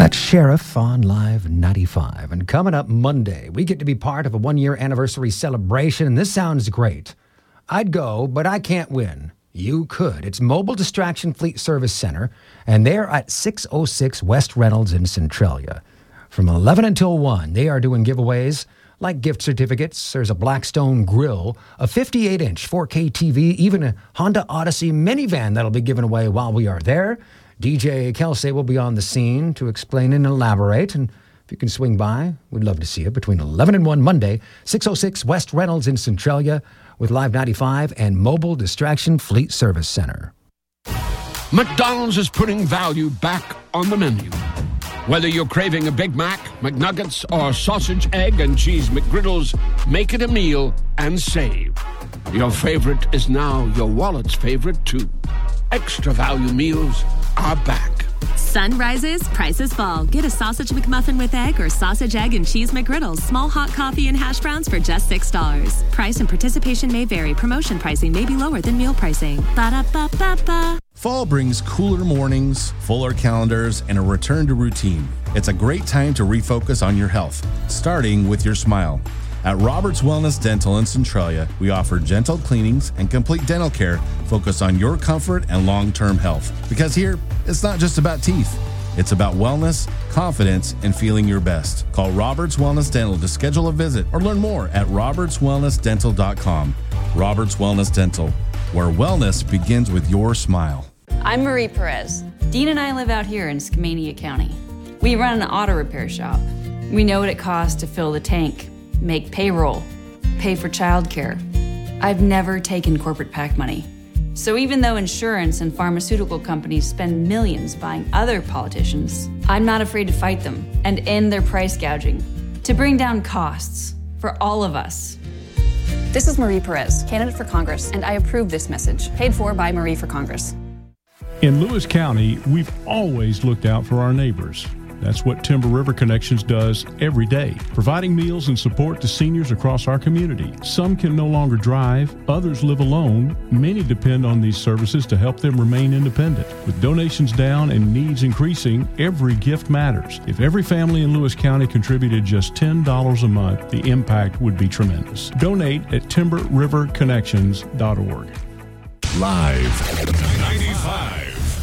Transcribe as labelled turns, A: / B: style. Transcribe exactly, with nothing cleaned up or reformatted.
A: That's Sheriff on Live ninety-five. And coming up Monday, we get to be part of a one-year anniversary celebration, and this sounds great. I'd go, but I can't win. You could. It's Mobile Distraction Fleet Service Center, and they're at six oh six West Reynolds in Centralia. From eleven until one, they are doing giveaways like gift certificates. There's a Blackstone grill, a fifty-eight inch four K T V, even a Honda Odyssey minivan that'll be given away while we are there. D J Kelsey will be on the scene to explain and elaborate, and if you can swing by, we'd love to see you between eleven and one Monday, six oh six West Reynolds in Centralia with Live ninety-five and Mobile Distraction Fleet Service Center.
B: McDonald's is putting value back on the menu. Whether you're craving a Big Mac, McNuggets, or sausage, egg, and cheese McGriddles, make it a meal and save. Your favorite is now your wallet's favorite, too. Extra value meals are back.
C: Sun rises, prices fall. Get a sausage McMuffin with egg or sausage, egg, and cheese McGriddles. Small hot coffee and hash browns for just six dollars. Price and participation may vary. Promotion pricing may be lower than meal pricing. Ba-da-ba-ba-ba.
D: Fall brings cooler mornings, fuller calendars, and a return to routine. It's a great time to refocus on your health, starting with your smile. At Roberts Wellness Dental in Centralia, we offer gentle cleanings and complete dental care focused on your comfort and long-term health. Because here, it's not just about teeth. It's about wellness, confidence, and feeling your best. Call Roberts Wellness Dental to schedule a visit or learn more at roberts wellness dental dot com. Roberts Wellness Dental, where wellness begins with your smile.
E: I'm Marie Perez. Dean and I live out here in Skamania County. We run an auto repair shop. We know what it costs to fill the tank, make payroll, pay for childcare. I've never taken corporate PAC money. So even though insurance and pharmaceutical companies spend millions buying other politicians, I'm not afraid to fight them and end their price gouging to bring down costs for all of us.
F: This is Marie Perez, candidate for Congress, and I approve this message, paid for by Marie for Congress.
G: In Lewis County, we've always looked out for our neighbors. That's what Timber River Connections does every day, providing meals and support to seniors across our community. Some can no longer drive, others live alone. Many depend on these services to help them remain independent. With donations down and needs increasing, every gift matters. If every family in Lewis County contributed just ten dollars a month, the impact would be tremendous. Donate at timber river connections dot org.
H: Live